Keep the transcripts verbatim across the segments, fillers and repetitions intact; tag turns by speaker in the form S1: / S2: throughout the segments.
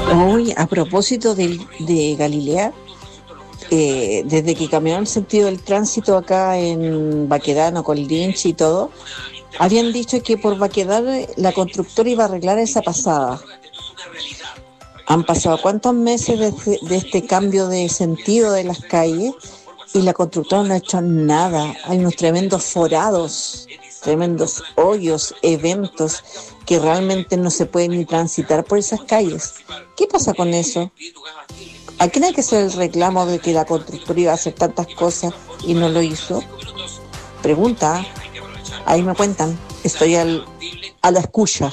S1: Hoy, a propósito del- de Galilea, eh, desde que cambiaron el sentido del tránsito acá en Baquedano, con Lynch y todo, habían dicho que por Baquedano eh, la constructora iba a arreglar esa pasada. Han pasado cuántos meses desde de este cambio de sentido de las calles y la constructora no ha hecho nada. Hay unos tremendos forados, tremendos hoyos, eventos que realmente no se pueden ni transitar por esas calles. ¿Qué pasa con eso? ¿A quién hay que hacer el reclamo de que la constructora iba a hacer tantas cosas y no lo hizo? Pregunta, ahí me cuentan, estoy al, a la escucha.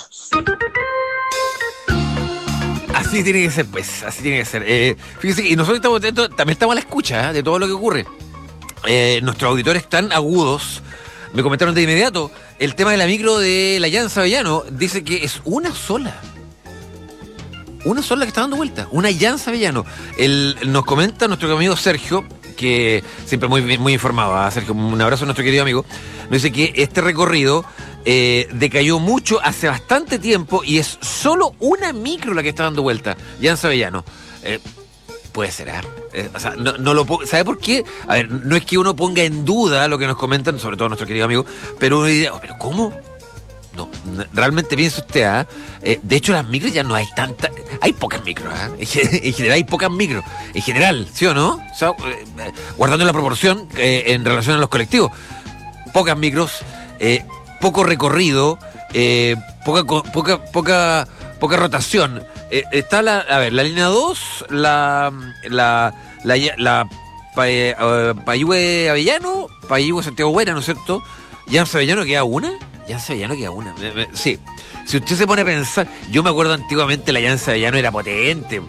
S2: Así tiene que ser, pues, así tiene que ser. Eh, fíjese, y nosotros estamos atentos, también estamos a la escucha, ¿eh?, de todo lo que ocurre. Eh, nuestros auditores tan agudos me comentaron de inmediato el tema de la micro de la Llanza Avellano. Dice que es una sola. Una sola que está dando vuelta. Una Llanza Avellano. El, nos comenta nuestro amigo Sergio, que siempre muy, muy informado, ¿eh? Sergio, un abrazo a nuestro querido amigo. Nos dice que este recorrido eh, decayó mucho hace bastante tiempo y es solo una micro la que está dando vuelta. Llanza Avellano. Eh, Puede ser, ¿eh? Eh, o sea, no, no lo po- ¿sabe por qué? A ver, no es que uno ponga en duda lo que nos comentan, sobre todo nuestro querido amigo, pero uno dice, oh, ¿pero cómo? No, n- realmente piensa usted, ¿ah? Eh, de hecho, las micros ya no hay tantas, hay pocas micros, ¿ah? En, gen- en general hay pocas micros, en general, ¿sí o no? O sea, eh, eh, guardando la proporción eh, en relación a los colectivos, pocas micros, eh, poco recorrido, eh, poca, co- poca, poca, poca rotación. Eh, está la, a ver, la línea dos, la, la, la, la pa, eh, Payúe Avellano, Payúe Santiago Buena, ¿no es cierto? Llanza Avellano queda una, Llanza Avellano queda una, me- me- sí. Si usted se pone a pensar, yo me acuerdo antiguamente la Llanza Avellano era potente,